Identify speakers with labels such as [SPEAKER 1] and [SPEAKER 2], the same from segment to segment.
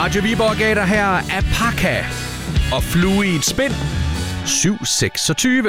[SPEAKER 1] Radio Viborg gav dig her Apaka og Flue i et spind 726.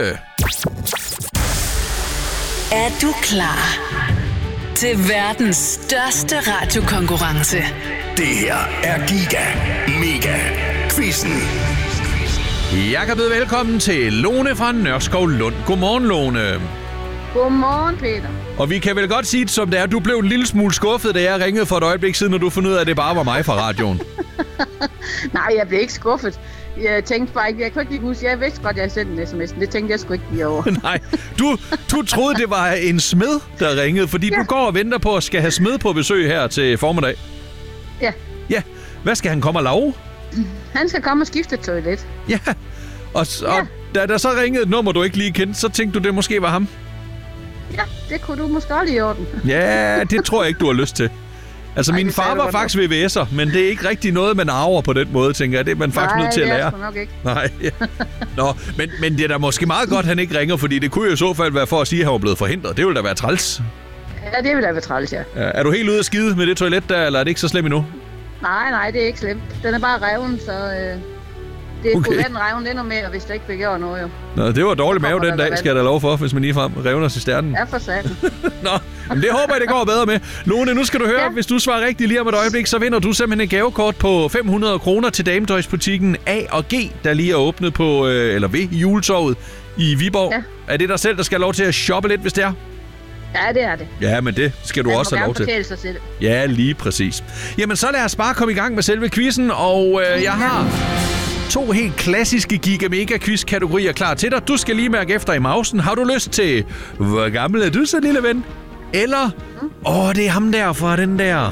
[SPEAKER 2] Er du klar til verdens største radiokonkurrence?
[SPEAKER 3] Det her er Giga Mega Quizzen.
[SPEAKER 1] Jeg kan byde velkommen til Lone fra Nørskov Lund. Godmorgen, Lone.
[SPEAKER 4] Godmorgen, Peter.
[SPEAKER 1] Og vi kan vel godt sige det, som det er. Du blev en lille smule skuffet, da jeg ringede for et øjeblik siden, når du fandt ud af, at det bare var mig fra radioen.
[SPEAKER 4] Nej, jeg blev ikke skuffet. Jeg tænkte bare ikke, jeg kunne ikke huske, jeg vidste godt, jeg sendte en sms. Det tænkte jeg sgu ikke lige over.
[SPEAKER 1] Nej, du troede, det var en smed, der ringede, fordi du går og venter på at skal have smed på besøg her til formiddag.
[SPEAKER 4] Ja.
[SPEAKER 1] Ja, hvad skal han komme og lave?
[SPEAKER 4] Han skal komme og skifte toilet.
[SPEAKER 1] Ja, og da der så ringede et nummer, du ikke lige kendte, så tænkte du, det måske var ham.
[SPEAKER 4] Ja, det kunne du måske også i orden.
[SPEAKER 1] Ja, det tror jeg ikke, du har lyst til. Altså, min far var faktisk VVS'er, men det er ikke rigtig noget, man arver på den måde, tænker jeg. Det er man faktisk nødt til at lære.
[SPEAKER 4] Nej, det er nok ikke.
[SPEAKER 1] Nej, ja. Nå, men det er da måske meget godt, han ikke ringer, fordi det kunne jo i så fald være for at sige, at han var blevet forhindret. Det ville da være træls.
[SPEAKER 4] Ja, det ville da være træls, ja.
[SPEAKER 1] Er du helt ude at skide med det toilet der, eller er det ikke så slemt endnu?
[SPEAKER 4] Nej, det er ikke slemt. Den er bare reven, så det kunne være den reven endnu mere, hvis det ikke fik gjort noget, jo.
[SPEAKER 1] Nå, det var dårlig mave den dag, skal jeg da lov for, hvis man ligefrem revner cisternen.
[SPEAKER 4] Ja, for satan.
[SPEAKER 1] Nå, men det håber jeg, det går bedre med. Lone, nu skal du høre, hvis du svarer rigtigt lige om et øjeblik, så vinder du simpelthen et gavekort på 500 kroner til dametøjsbutikken A&G, der lige er åbnet på, eller ved juletorvet i Viborg. Ja. Er det dig selv, der skal have lov til at shoppe lidt, hvis det er?
[SPEAKER 4] Ja, det er det.
[SPEAKER 1] Ja, men det skal du også have lov til.
[SPEAKER 4] Sig til det.
[SPEAKER 1] Ja, lige præcis. Jamen, så lad os bare komme i gang med selve quizzen, og jeg har 2 helt klassiske Giga Mega Quiz-kategorier klar til dig. Du skal lige mærke efter i mausen. Har du lyst til, hvor gammel er du så, lille ven? Eller, det er ham der fra den der.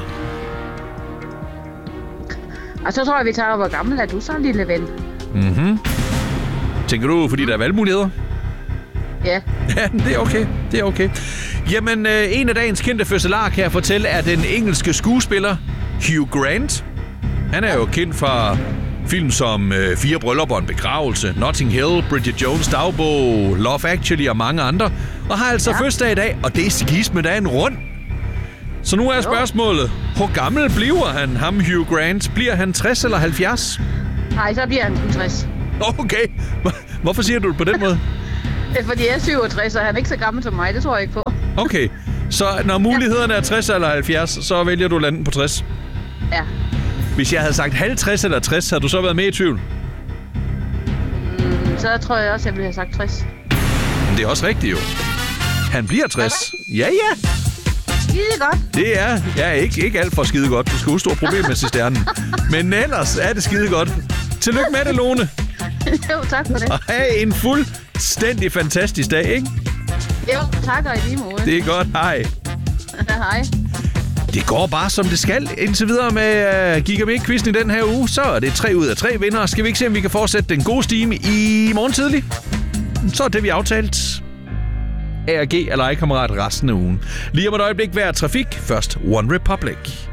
[SPEAKER 4] Og så tror jeg, vi tager, hvor gammel er du så, lille ven?
[SPEAKER 1] Mhm. Tænker du, fordi der er valgmuligheder?
[SPEAKER 4] Ja.
[SPEAKER 1] Ja, det er okay. Det er okay. Jamen, en af dagens kendte fødselarer, kan jeg fortælle, er den engelske skuespiller Hugh Grant. Han er jo kendt fra film som 4 bryllupper og en begravelse, Notting Hill, Bridget Jones' dagbog, Love Actually og mange andre. Og har altså fødselsdag i dag, og det er skis med dagen rund. Så nu er spørgsmålet, hvor gammel bliver han, ham Hugh Grant? Bliver han 60 eller 70?
[SPEAKER 4] Nej, så bliver han 60.
[SPEAKER 1] Okay. Hvorfor siger du det på den måde?
[SPEAKER 4] Det er fordi, jeg er 67, og han er ikke så gammel som mig. Det tror jeg ikke på.
[SPEAKER 1] Okay. Så når mulighederne er 60 eller 70, så vælger du landen på 60?
[SPEAKER 4] Ja.
[SPEAKER 1] Hvis jeg havde sagt 50 eller 60, havde du så været med i tvivl?
[SPEAKER 4] Så tror jeg også, jeg ville have sagt 60.
[SPEAKER 1] Men det er også rigtigt jo. Han bliver 60. Ja.
[SPEAKER 4] Skide godt.
[SPEAKER 1] Det er ikke alt for skide godt. Du skal huske, du har problemer med cisternen. Men ellers er det skide godt. Tillykke med det, Lone.
[SPEAKER 4] Jo, tak for det.
[SPEAKER 1] Og have en fuldstændig fantastisk dag, ikke?
[SPEAKER 4] Jo, tak og i lige måde.
[SPEAKER 1] Det er godt. Hej.
[SPEAKER 4] Hej.
[SPEAKER 1] Det går bare som det skal indtil videre med Giga Mega Quizzen i den her uge. Så er det 3 ud af 3 vinder. Skal vi ikke se, om vi kan fortsætte den gode stime i morgen tidlig? Så er det, vi aftalt. A&G er legekammerat resten af ugen. Lige om et øjeblik hver trafik. Først One Republic.